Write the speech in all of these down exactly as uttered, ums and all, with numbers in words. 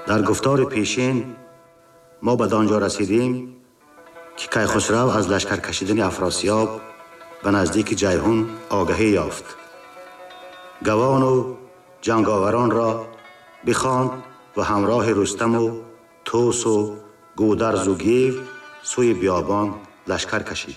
در گفتار پیشین ما به آنجا رسیدیم که کیخسرو از لشکر کشیدن افراسیاب به نزدیک جیحون آگاهی یافت. گوان و جنگاوران را بخواند و همراه رستم و طوس و گودرز و گیو سوی بیابان لشکر کشید.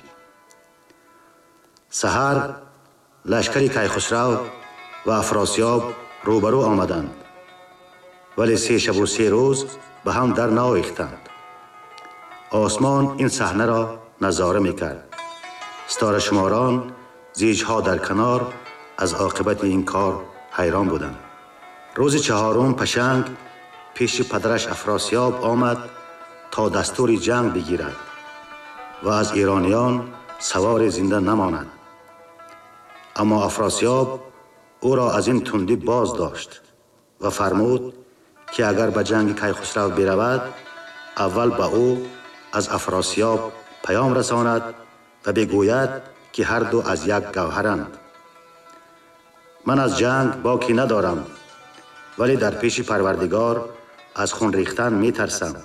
سحر لشکر کیخسرو و افراسیاب روبرو آمدند، ولی سه شب و سه روز به هم در نآویختند. آسمان این صحنه را نظاره می‌کرد. ستاره شماران زیجها در کنار از عاقبت این کار حیران بودند. روز چهارم پشنگ پیش پدرش افراسیاب آمد تا دستور جنگ بگیرد و از ایرانیان سوار زنده نماند. اما افراسیاب او را از این تندی باز داشت و فرمود که اگر به جنگ کیخسرو برود، اول به او از افراسیاب پیام رساند و بگوید که هر دو از یک گوهرند. من از جنگ باکی ندارم، ولی در پیش پروردگار از خون ریختن می ترسم.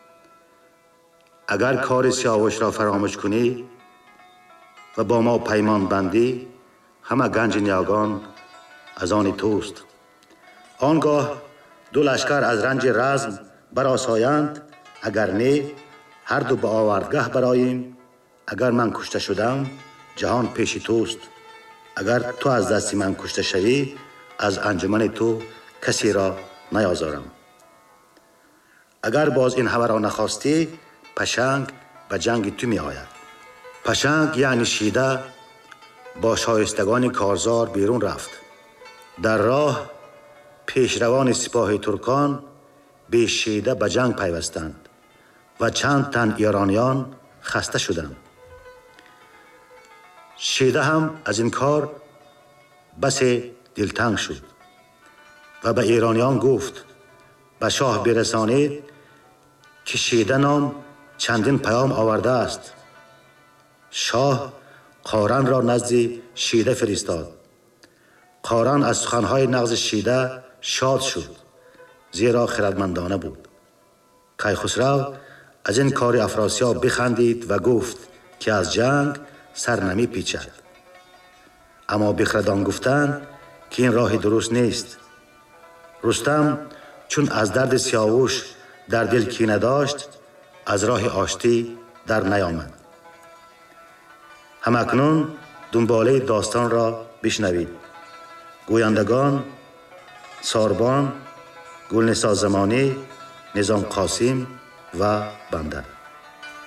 اگر کار سیاوش را فراموش کنی و با ما پیمان بندی، همه گنج نیاگان از آن توست. آنگاه دو لشکر از رنج رزم برآسایند، اگر نه هر دو به آوردگه براییم. اگر من کشته شدم جهان پیش توست، اگر تو از دست من کشته شوی از انجمن تو کسی را نیازارم. اگر باز این همه را نخواستی، پشنگ به جنگ تو می آید. پشنگ یعنی شیده با شایستگان کارزار بیرون رفت. در راه پیشروان سپاه ترکان به شیده به جنگ پیوستند و چند تن ایرانیان خسته شدند. شیده هم از این کار بس دلتنگ شد و به ایرانیان گفت به شاه برسانید که شیده نام چندین پیام آورده است. شاه قارن را نزد شیده فرستاد. قارن از سخنهای نغز شیده شاد شد، زیرا خردمندانه بود. کیخسرو از این کار افراسیاب بخندید و گفت که از جنگ سر نمی پیچد. اما بخردان گفتند که این راه درست نیست. رستم چون از درد سیاوش در دل کینه داشت، از راه آشتی در نیامد. همکنون دنباله داستان را بشنوید. گویندگان: ساربان، گلنسا زمانی، نظام قاسم و بنده.